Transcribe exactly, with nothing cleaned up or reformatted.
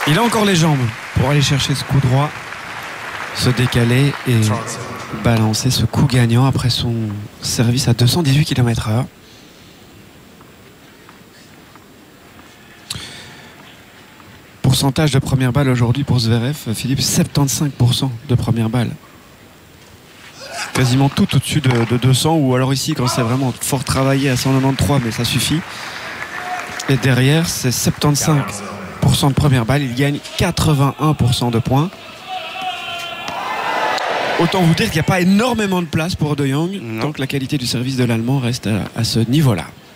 Il a encore les jambes pour aller chercher ce coup droit, se décaler et balancer ce coup gagnant après son service à deux cent dix-huit kilomètres heure. Pourcentage de première balle aujourd'hui pour Zverev, Philippe, soixante-quinze pour cent de première balle. Quasiment tout au-dessus de, de deux cents, ou alors ici quand c'est vraiment fort travaillé à cent quatre-vingt-treize, mais ça suffit. Et derrière c'est soixante-quinze pour cent de première balle, il gagne quatre-vingt-un pour cent de points. Autant vous dire qu'il n'y a pas énormément de place pour De Jong, tant que la qualité du service de l'Allemand reste à, à ce niveau-là.